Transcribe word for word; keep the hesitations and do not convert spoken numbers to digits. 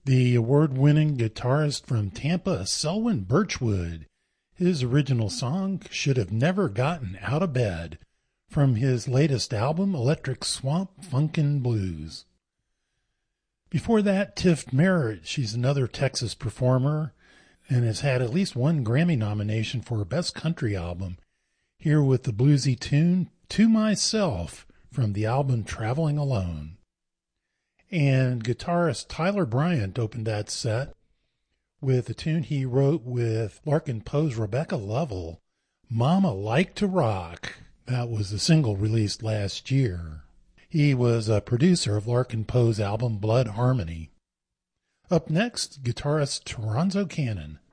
The award-winning guitarist from Tampa, Selwyn Birchwood. His original song, Should Have Never Gotten Out of Bed, from his latest album, Electric Swamp Funkin' Blues. Before that, Tiff Merritt. She's another Texas performer and has had at least one Grammy nomination for her Best Country Album. Here with the bluesy tune, To Myself, from the album Traveling Alone. And guitarist Tyler Bryant opened that set with a tune he wrote with Larkin Poe's Rebecca Lovell, Mama Like to Rock. That was a single released last year. He was a producer of Larkin Poe's album Blood Harmony. Up next, guitarist Toronzo Cannon.